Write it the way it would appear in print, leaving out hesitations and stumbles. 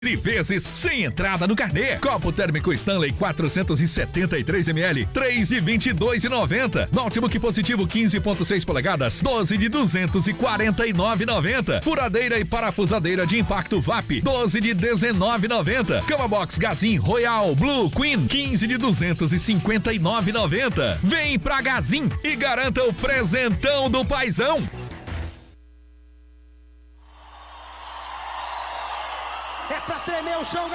de vezes sem entrada no carnê. Copo térmico Stanley 473 ml, 3 de 22,90. Notebook positivo 15.6 polegadas, 12 de 249,90. Furadeira e parafusadeira de impacto VAP, 12 de 19,90. Cama Box Gazin Royal Blue Queen, 15 de 259,90. Vem pra Gazin e garanta o presentão do paizão. É pra tremer o chão,